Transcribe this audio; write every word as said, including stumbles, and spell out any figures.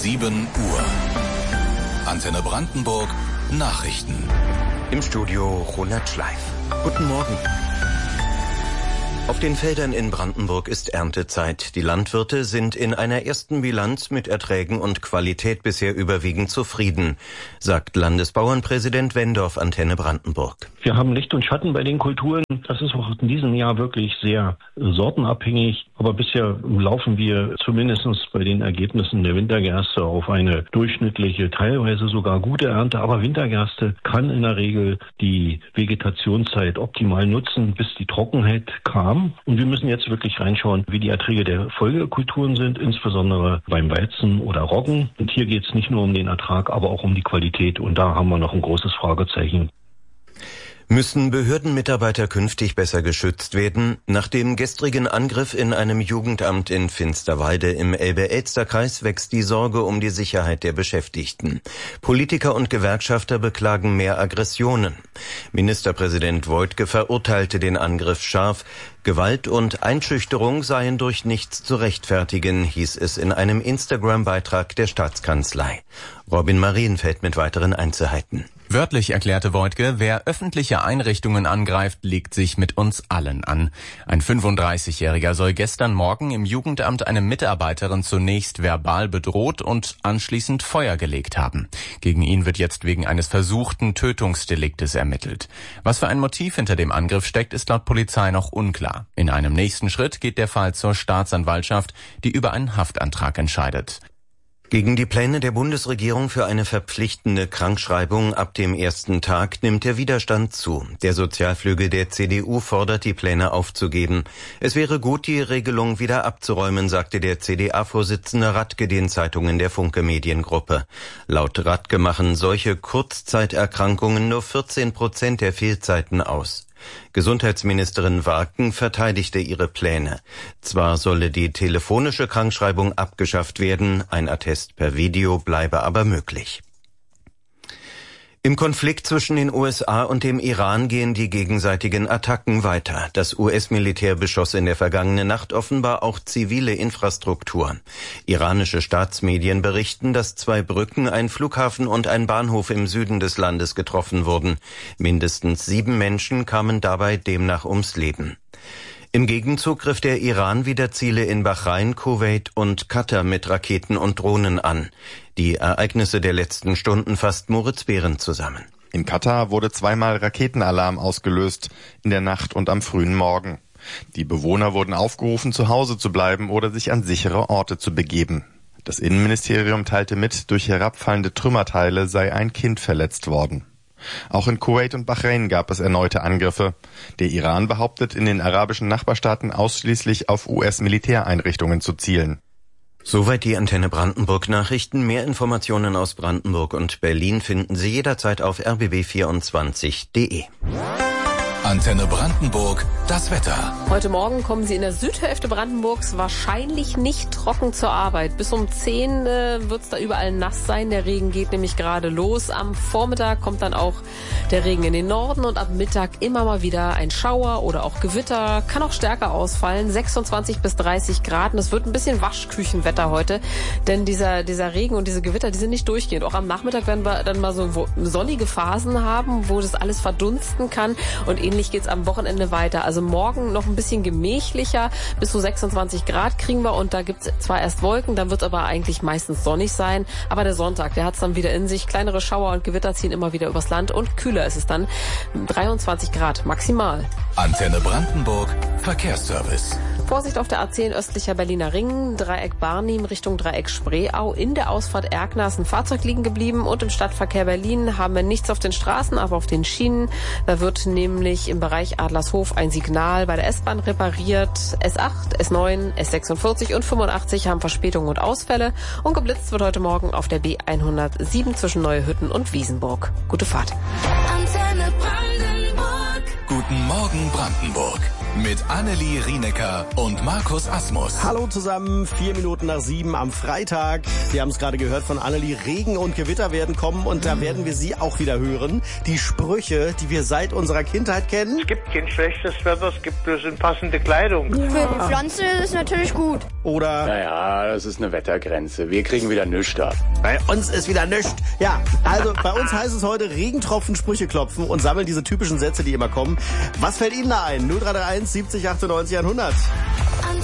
sieben Uhr. Antenne Brandenburg Nachrichten. Im Studio Ronald Schleif. Guten Morgen. Auf den Feldern in Brandenburg ist Erntezeit. Die Landwirte sind in einer ersten Bilanz mit Erträgen und Qualität bisher überwiegend zufrieden, sagt Landesbauernpräsident Wendorf Antenne Brandenburg. Wir haben Licht und Schatten bei den Kulturen. Das ist auch in diesem Jahr wirklich sehr sortenabhängig. Aber bisher laufen wir zumindest bei den Ergebnissen der Wintergerste auf eine durchschnittliche, teilweise sogar gute Ernte. Aber Wintergerste kann in der Regel die Vegetationszeit optimal nutzen, bis die Trockenheit kam. Und wir müssen jetzt wirklich reinschauen, wie die Erträge der Folgekulturen sind, insbesondere beim Weizen oder Roggen. Und hier geht es nicht nur um den Ertrag, aber auch um die Qualität. Und da haben wir noch ein großes Fragezeichen. Müssen Behördenmitarbeiter künftig besser geschützt werden? Nach dem gestrigen Angriff in einem Jugendamt in Finsterwalde im Elbe-Elster-Kreis wächst die Sorge um die Sicherheit der Beschäftigten. Politiker und Gewerkschafter beklagen mehr Aggressionen. Ministerpräsident Woidke verurteilte den Angriff scharf. Gewalt und Einschüchterung seien durch nichts zu rechtfertigen, hieß es in einem Instagram-Beitrag der Staatskanzlei. Robin Marienfeld mit weiteren Einzelheiten. Wörtlich erklärte Woidke, wer öffentliche Einrichtungen angreift, legt sich mit uns allen an. Ein fünfunddreißigjähriger soll gestern Morgen im Jugendamt eine Mitarbeiterin zunächst verbal bedroht und anschließend Feuer gelegt haben. Gegen ihn wird jetzt wegen eines versuchten Tötungsdeliktes ermittelt. Was für ein Motiv hinter dem Angriff steckt, ist laut Polizei noch unklar. In einem nächsten Schritt geht der Fall zur Staatsanwaltschaft, die über einen Haftantrag entscheidet. Gegen die Pläne der Bundesregierung für eine verpflichtende Krankschreibung ab dem ersten Tag nimmt der Widerstand zu. Der Sozialflügel der C D U fordert, die Pläne aufzugeben. Es wäre gut, die Regelung wieder abzuräumen, sagte der C D A-Vorsitzende Radke den Zeitungen der Funke Mediengruppe. Laut Radke machen solche Kurzzeiterkrankungen nur vierzehn Prozent der Fehlzeiten aus. Gesundheitsministerin Warken verteidigte ihre Pläne. Zwar solle die telefonische Krankschreibung abgeschafft werden, ein Attest per Video bleibe aber möglich. Im Konflikt zwischen den U S A und dem Iran gehen die gegenseitigen Attacken weiter. Das U S-Militär beschoss in der vergangenen Nacht offenbar auch zivile Infrastruktur. Iranische Staatsmedien berichten, dass zwei Brücken, ein Flughafen und ein Bahnhof im Süden des Landes getroffen wurden. Mindestens sieben Menschen kamen dabei demnach ums Leben. Im Gegenzug griff der Iran wieder Ziele in Bahrain, Kuwait und Katar mit Raketen und Drohnen an. Die Ereignisse der letzten Stunden fasst Moritz Behrendt zusammen. In Katar wurde zweimal Raketenalarm ausgelöst, in der Nacht und am frühen Morgen. Die Bewohner wurden aufgerufen, zu Hause zu bleiben oder sich an sichere Orte zu begeben. Das Innenministerium teilte mit, durch herabfallende Trümmerteile sei ein Kind verletzt worden. Auch in Kuwait und Bahrain gab es erneute Angriffe. Der Iran behauptet, in den arabischen Nachbarstaaten ausschließlich auf U S-Militäreinrichtungen zu zielen. Soweit die Antenne Brandenburg Nachrichten. Mehr Informationen aus Brandenburg und Berlin finden Sie jederzeit auf r b b vierundzwanzig punkt d e. Antenne Brandenburg, das Wetter. Heute Morgen kommen Sie in der Südhälfte Brandenburgs wahrscheinlich nicht trocken zur Arbeit. Bis um zehn äh, wird es da überall nass sein. Der Regen geht nämlich gerade los. Am Vormittag kommt dann auch der Regen in den Norden und ab Mittag immer mal wieder ein Schauer oder auch Gewitter. Kann auch stärker ausfallen. sechsundzwanzig bis dreißig Grad. Und es wird ein bisschen Waschküchenwetter heute. Denn dieser, dieser Regen und diese Gewitter, die sind nicht durchgehend. Auch am Nachmittag werden wir dann mal so sonnige Phasen haben, wo das alles verdunsten kann. Und ähnlich geht's am Wochenende weiter. Also morgen noch ein bisschen gemächlicher. Bis zu sechsundzwanzig Grad kriegen wir und da gibt's zwar erst Wolken, dann wird es aber eigentlich meistens sonnig sein. Aber der Sonntag, der hat's dann wieder in sich. Kleinere Schauer und Gewitter ziehen immer wieder übers Land und kühler ist es dann. dreiundzwanzig Grad maximal. Antenne Brandenburg, Verkehrsservice. Vorsicht auf der A zehn östlicher Berliner Ring, Dreieck Barnim Richtung Dreieck Spreeau. In der Ausfahrt Erkner ist ein Fahrzeug liegen geblieben und im Stadtverkehr Berlin haben wir nichts auf den Straßen, aber auf den Schienen. Da wird nämlich im Bereich Adlershof ein Signal bei der S-Bahn repariert. S acht, S neun, S sechsundvierzig und fünfundachtzig haben Verspätungen und Ausfälle und geblitzt wird heute Morgen auf der B hundertsieben zwischen Neuhütten und Wiesenburg. Gute Fahrt. Antenne Brandenburg. Guten Morgen Brandenburg. mit Annelie Rienecker und Markus Asmus. Hallo zusammen, vier Minuten nach sieben am Freitag. Sie haben es gerade gehört von Annelie, Regen und Gewitter werden kommen und da werden wir Sie auch wieder hören. Die Sprüche, die wir seit unserer Kindheit kennen. Es gibt kein schlechtes Wetter, es gibt bloß passende Kleidung. Ja. Für die Pflanze ist natürlich gut. Oder... Naja, das ist eine Wettergrenze. Wir kriegen wieder nichts ab. Bei uns ist wieder nichts. Ja, also bei uns heißt es heute Regentropfen, Sprüche klopfen und sammeln diese typischen Sätze, die immer kommen. Was fällt Ihnen da ein? null drei drei eins siebzig achtundneunzig hundert.